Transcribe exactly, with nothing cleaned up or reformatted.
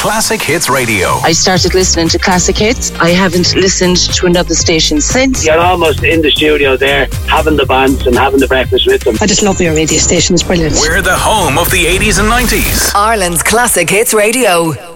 Classic Hits Radio. I started listening to Classic Hits. I haven't listened to another station since. You're almost in the studio there, having the bands and having the breakfast with them. I just love your radio station, it's brilliant. We're the home of the eighties and nineties. Ireland's Classic Hits Radio.